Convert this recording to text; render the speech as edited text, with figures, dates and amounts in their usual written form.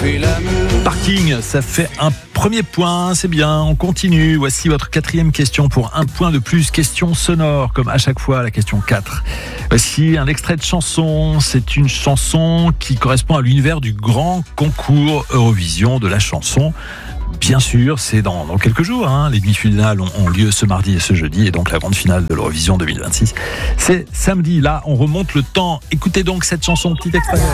fait l'amour. Parking, ça fait un premier point, c'est bien, on continue. Voici votre 4e question pour un point de plus. Question sonore, comme à chaque fois, la question 4. Voici un extrait de chanson. C'est une chanson qui correspond à l'univers du grand concours Eurovision de la chanson. Bien sûr, c'est dans quelques jours. Les demi-finales ont lieu ce mardi et ce jeudi. Et donc la grande finale de l'Eurovision 2026, c'est samedi. Là, on remonte le temps. Écoutez donc cette chanson, petit extrait.